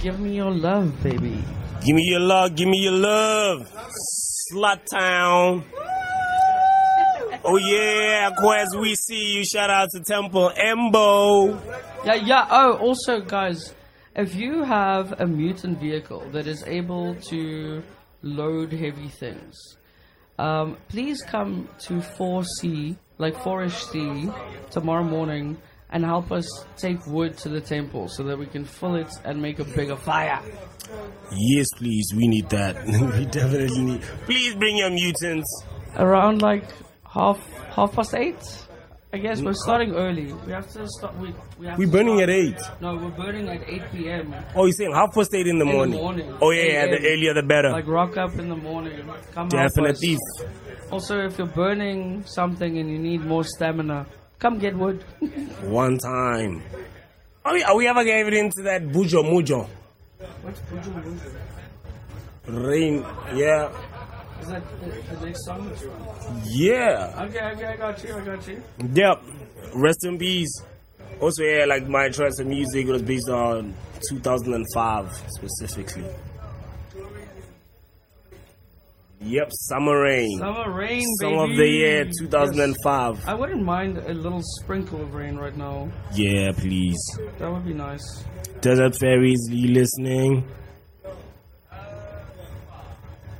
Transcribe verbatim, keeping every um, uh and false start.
give me your love, baby. Give me your love, give me your love. Slut Town. Oh yeah, Quez, we see you. Shout out to Temple Embo. Yeah, yeah. Oh, also, guys, if you have a mutant vehicle that is able to load heavy things, um, please come to four C, like four-ish C, tomorrow morning and help us take wood to the temple so that we can fill it and make a bigger fire. Yes, please. We need that. We definitely need. Please bring your mutants. Around like half half past eight. I guess we're starting early. We have to start. We we have We're to burning start- at eight. No, we're burning at eight p m. Oh, you're saying half past eight in the In the morning? morning. Oh yeah, yeah, eight the a m. earlier the better. Like rock up in the morning. Come help Definitely. us. Also, if you're burning something and you need more stamina, come get wood. One time. Are we, are we ever gave it into that Bujo Mujo? What's Buju Buju? Rain, yeah. Is that the, the next song that you want? Yeah. Okay, okay, I got you, I got you. Yep. Rest in peace. Also, yeah, like my choice of music was based on two thousand five specifically. Yep, Summer Rain. Summer rain, baby. Song of the year two thousand five. Yes. I wouldn't mind a little sprinkle of rain right now. Yeah, please. That would be nice. Desert Fairies, you listening?